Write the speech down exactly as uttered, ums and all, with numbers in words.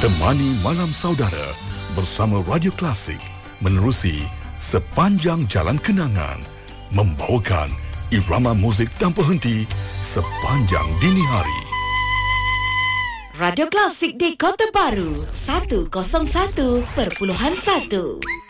Temani malam saudara bersama Radio Klasik menerusi sepanjang jalan kenangan, membawakan irama muzik tanpa henti sepanjang dini hari. Radio Klasik di Kota Baru seratus satu perpuluhan satu.